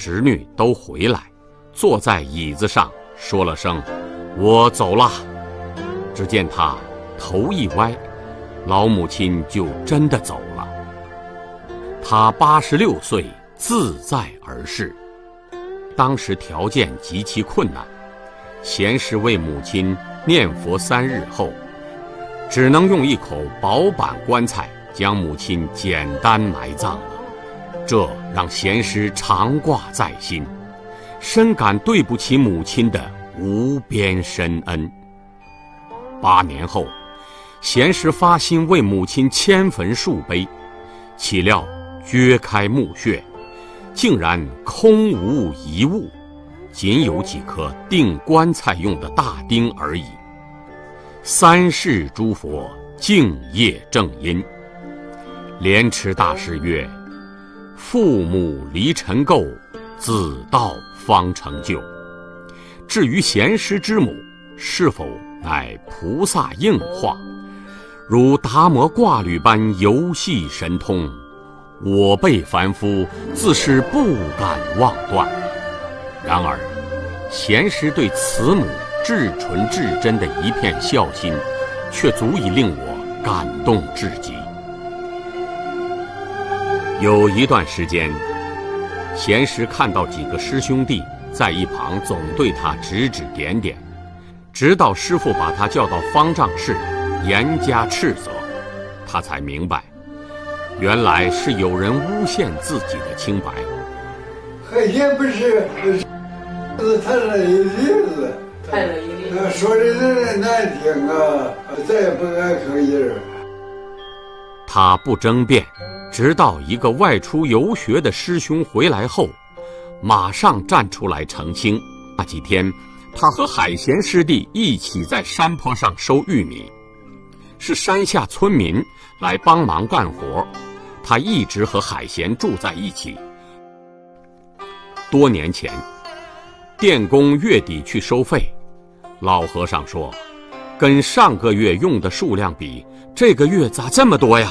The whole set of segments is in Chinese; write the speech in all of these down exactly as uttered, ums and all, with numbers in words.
侄女都回来，坐在椅子上说了声我走了。只见他头一歪，老母亲就真的走了。他八十六岁自在而逝。当时条件极其困难，贤师为母亲念佛三日后，只能用一口薄板棺材将母亲简单埋葬了。这让贤师常挂在心，深感对不起母亲的无边深恩。八年后，贤师发心为母亲迁坟树碑，岂料掘开墓穴，竟然空无一物，仅有几颗钉棺材用的大钉而已。三世诸佛敬业正因。莲池大师曰：父母离尘垢，子道方成就。至于贤师之母是否乃菩萨应化，如达摩挂履般游戏神通，我辈凡夫自是不敢妄断。然而贤师对慈母至纯至真的一片孝心，却足以令我感动至极。有一段时间，贤师看到几个师兄弟在一旁总对他指指点点，直到师父把他叫到方丈室严加斥责，他才明白，原来是有人诬陷自己的清白。 海鲜不是是太了一例子， 太了一例子， 说的人难听啊，再也不敢吭音。 他不争辩，直到一个外出游学的师兄回来后，马上站出来澄清。那几天，他和海贤师弟一起在山坡上收玉米，是山下村民来帮忙干活，他一直和海贤住在一起。多年前，电工月底去收费，老和尚说，跟上个月用的数量比，这个月咋这么多呀？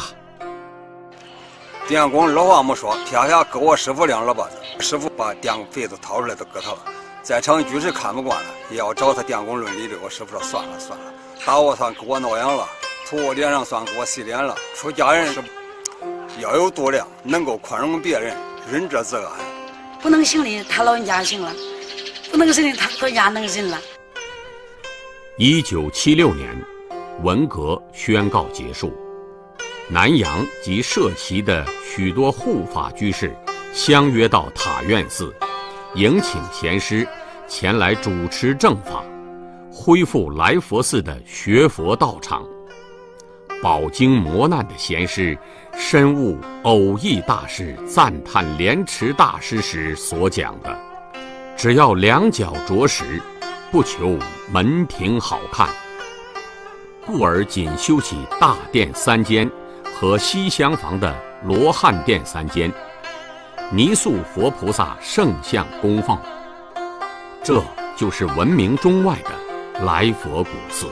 电工二话没说，撇下给我师傅两耳巴子，师傅把电费子掏出来都给他了。在场居士看不惯了，也要找他电工论理的。我师傅说算了算了，打我算给我挠痒了，吐我脸上算给我洗脸了。出家人是要有度量，能够宽容别人，仁者自安。 不能行的他老人家行了，不能行的他老人家能行了。 一九七六年，文革宣告结束，南阳及社旗的许多护法居士相约到塔院寺，迎请贤师前来主持正法，恢复来佛寺的学佛道场。饱经磨难的贤师深悟偶益大师赞叹莲池大师时所讲的，只要两脚着实，不求门庭好看，故而仅修起大殿三间和西厢房的罗汉殿三间，泥塑佛菩萨圣像供奉。这就是闻名中外的来佛古寺。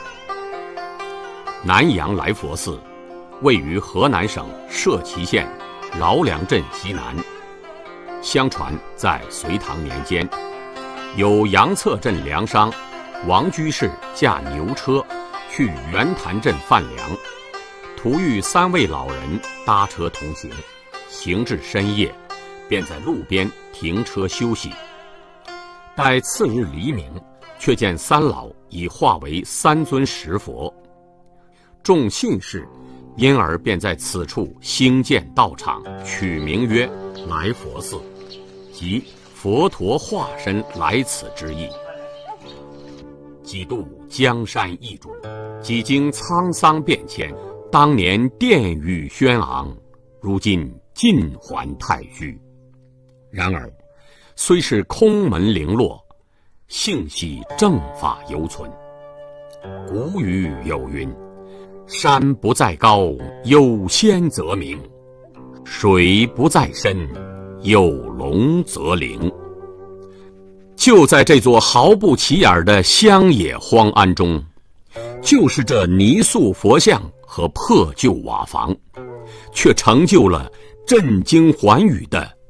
南阳来佛寺位于河南省社旗县饶梁镇西南。相传在隋唐年间，有杨策镇粮商王居士驾牛车去圆潭镇贩粮，途遇三位老人搭车同行，行至深夜，便在路边停车休息。待次日黎明，却见三老已化为三尊石佛。众信士因而便在此处兴建道场，取名曰来佛寺，即佛陀化身来此之意。几度江山易主，几经沧桑变迁，当年殿宇轩昂，如今尽还太虚。然而虽是空门零落，幸系正法犹存。古语有云，山不在高，有仙则名；水不在深，有龙则灵。就在这座毫不起眼的乡野荒庵中，就是这泥塑佛像和破旧瓦房，却成就了震惊寰宇的